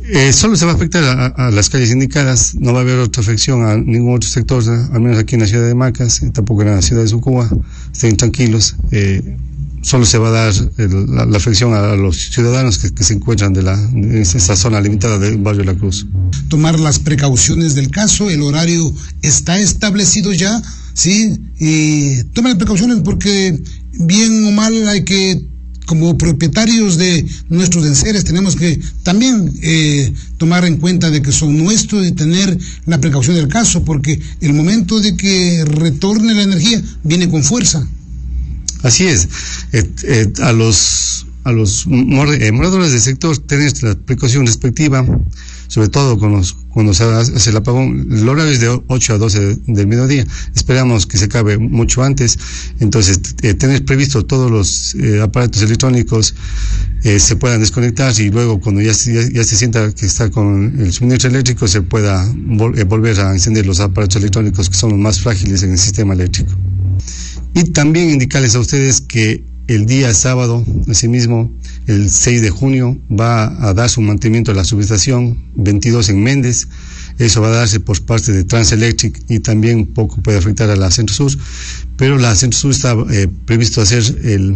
Solo se va a afectar a las calles indicadas, no va a haber otra afección a ningún otro sector, al menos aquí en la ciudad de Macas, tampoco en la ciudad de Sucúa. Estén tranquilos. Solo se va a dar la afección a los ciudadanos que se encuentran en esa zona limitada del barrio La Cruz. Tomar las precauciones del caso, el horario está establecido ya, ¿sí? Y tomen las precauciones porque bien o mal hay que, como propietarios de nuestros enseres, tenemos que también tomar en cuenta de que son nuestros y tener la precaución del caso, porque el momento de que retorne la energía viene con fuerza. Así es. A los moradores del sector tener la precaución respectiva, sobre todo cuando se hace el apagón. El horario es de 8 a 12 del mediodía. Esperamos que se acabe mucho antes. Entonces, tener previsto todos los aparatos electrónicos se puedan desconectar, y luego cuando ya se sienta que está con el suministro eléctrico se pueda volver a encender los aparatos electrónicos que son los más frágiles en el sistema eléctrico. Y también indicarles a ustedes que el día sábado, asimismo, el 6 de junio, va a dar su mantenimiento a la subestación 22 en Méndez. Eso va a darse por parte de Transelectric y también poco puede afectar a la Centro Sur, pero la Centro Sur está previsto hacer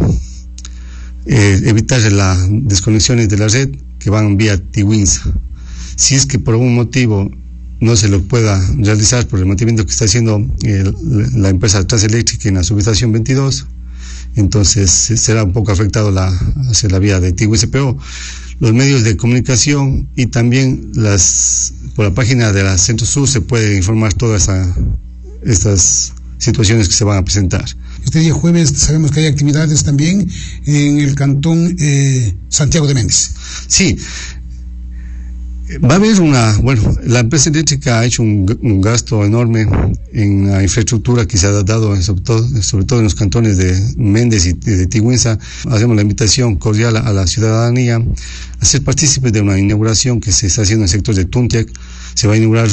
evitar las desconexiones de la red que van vía Tiwinsa. Si es que por algún motivo no se lo pueda realizar por el mantenimiento que está haciendo la empresa Transelectric en la subestación 22, entonces será un poco afectado hacia la vía de Tiwinsa, pero los medios de comunicación y también por la página de la Centro Sur se puede informar todas estas situaciones que se van a presentar. Este día jueves sabemos que hay actividades también en el cantón Santiago de Méndez. Sí. Va a haber la empresa eléctrica ha hecho un gasto enorme en la infraestructura que se ha dado, sobre todo en los cantones de Méndez y de Tiwinsa. Hacemos la invitación cordial a la ciudadanía a ser partícipes de una inauguración que se está haciendo en el sector de Tuntiac. Se va a inaugurar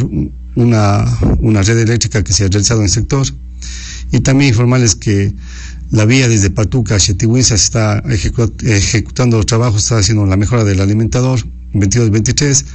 una red eléctrica que se ha realizado en el sector. Y también informarles que la vía desde Patuca hacia Tiwinsa se está ejecutando los trabajos, está haciendo la mejora del alimentador 22-23,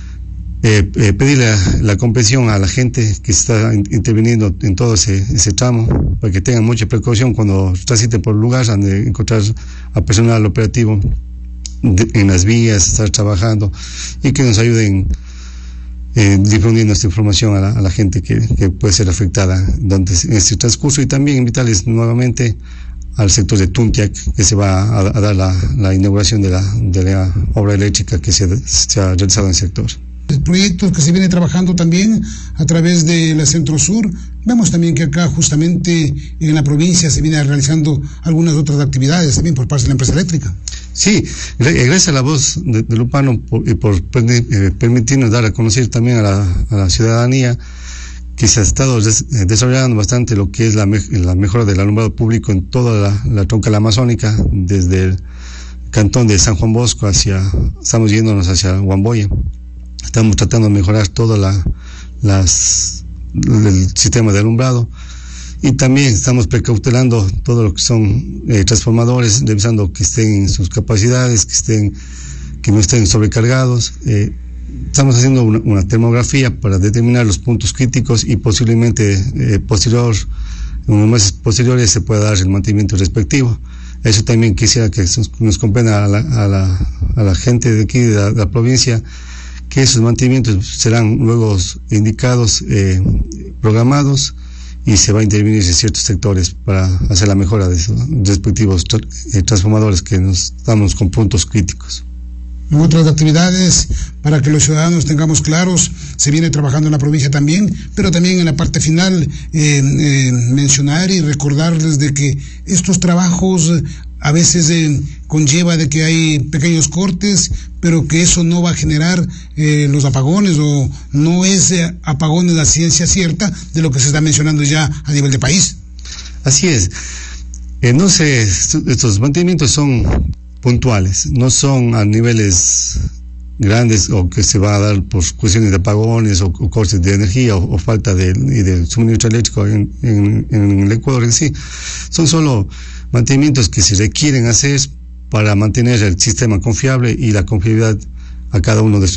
pedirle la comprensión a la gente que está interviniendo en todo ese tramo, para que tengan mucha precaución cuando transiten por el lugar, han de encontrar a personal operativo en las vías, estar trabajando, y que nos ayuden difundiendo esta información a la gente que puede ser afectada en este transcurso, y también invitarles nuevamente al sector de Tuntiac, que se va a dar la inauguración de la obra eléctrica que se ha realizado en el sector. Proyectos que se viene trabajando también a través de la Centro Sur. Vemos también que acá justamente en la provincia se viene realizando algunas otras actividades también por parte de la empresa eléctrica. Sí, gracias a la voz de Lupano por permitirnos dar a conocer también a la ciudadanía que se ha estado desarrollando bastante lo que es la mejora del alumbrado público en toda la troncal amazónica, desde el cantón de San Juan Bosco estamos yéndonos hacia Huamboya. Estamos tratando de mejorar todo el sistema de alumbrado, y también estamos precautelando todo lo que son transformadores, revisando que estén en sus capacidades, que no estén sobrecargados. Estamos haciendo una termografía para determinar los puntos críticos, y posiblemente en unos meses posteriores se pueda dar el mantenimiento respectivo. Eso también quisiera que nos comprenda a la gente de aquí, de la provincia, que esos mantenimientos serán luego indicados, programados, y se va a intervenir en ciertos sectores para hacer la mejora de esos respectivos transformadores que nos damos con puntos críticos. En otras actividades, para que los ciudadanos tengamos claros, se viene trabajando en la provincia también, pero también en la parte final mencionar y recordarles de que estos trabajos a veces conlleva de que hay pequeños cortes, pero que eso no va a generar los apagones, o no es apagones la ciencia cierta de lo que se está mencionando ya a nivel de país. Así es. Estos mantenimientos son puntuales, no son a niveles grandes o que se va a dar por cuestiones de apagones o cortes de energía o falta de suministro eléctrico en el Ecuador en sí. Son solo mantenimientos que se requieren hacer para mantener el sistema confiable y la confiabilidad a cada uno de